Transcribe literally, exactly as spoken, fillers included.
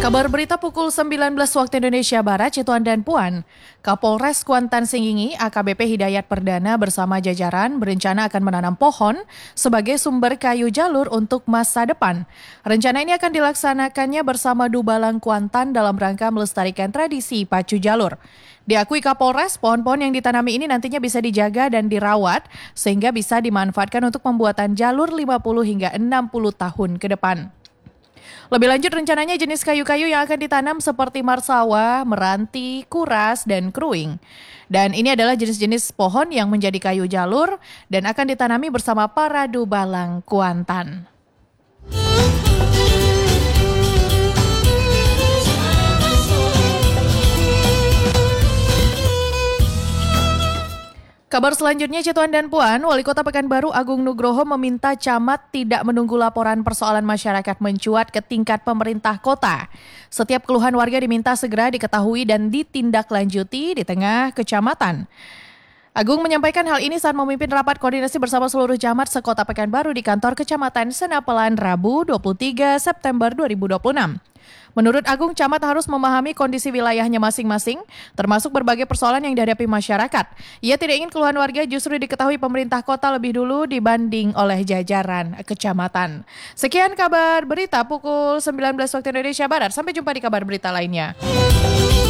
Kabar berita pukul sembilan belas waktu Indonesia Barat, Cituan dan Puan. Kapolres Kuantan Singingi, A K B P Hidayat Perdana bersama jajaran berencana akan menanam pohon sebagai sumber kayu jalur untuk masa depan. Rencana ini akan dilaksanakannya bersama Dubalang Kuantan dalam rangka melestarikan tradisi pacu jalur. Diakui Kapolres, pohon-pohon yang ditanami ini nantinya bisa dijaga dan dirawat sehingga bisa dimanfaatkan untuk pembuatan jalur lima puluh hingga enam puluh tahun ke depan. Lebih lanjut, rencananya jenis kayu-kayu yang akan ditanam seperti marsawa, meranti, kuras, dan kruing. Dan ini adalah jenis-jenis pohon yang menjadi kayu jalur dan akan ditanami bersama para Dubalang Kuantan. Kabar selanjutnya, Cituan dan Puan, Wali Kota Pekanbaru Agung Nugroho meminta camat tidak menunggu laporan persoalan masyarakat mencuat ke tingkat pemerintah kota. Setiap keluhan warga diminta segera diketahui dan ditindaklanjuti di tengah kecamatan. Agung menyampaikan hal ini saat memimpin rapat koordinasi bersama seluruh camat sekota Pekanbaru di kantor Kecamatan Senapelan Rabu dua puluh tiga September dua ribu dua puluh enam. Menurut Agung, camat harus memahami kondisi wilayahnya masing-masing, termasuk berbagai persoalan yang dihadapi masyarakat. Ia tidak ingin keluhan warga justru diketahui pemerintah kota lebih dulu dibanding oleh jajaran kecamatan. Sekian kabar berita pukul sembilan belas waktu Indonesia Barat. Sampai jumpa di kabar berita lainnya.